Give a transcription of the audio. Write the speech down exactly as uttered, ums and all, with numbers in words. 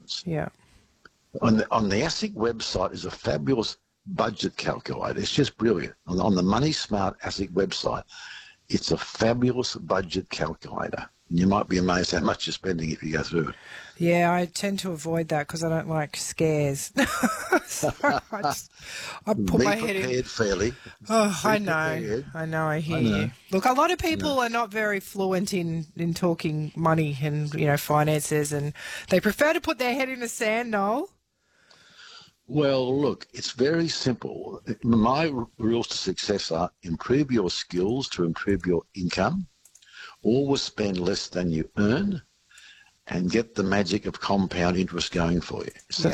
questions. Yeah. On the, on the ASIC website is a fabulous budget calculator. It's just brilliant. On, on the Money Smart ASIC website, it's a fabulous budget calculator. You might be amazed how much you're spending if you go through it. Yeah, I tend to avoid that because I don't like scares. So I just, I put Be my head in. prepared fairly. Oh, Be I know. prepared. I know, I hear I know. you. Look, a lot of people No. are not very fluent in, in talking money and, you know, finances, and they prefer to put their head in the sand, Noel. Well, look, it's very simple. My r- rules to success are improve your skills to improve your income, always spend less than you earn, and get the magic of compound interest going for you. It's Yeah. that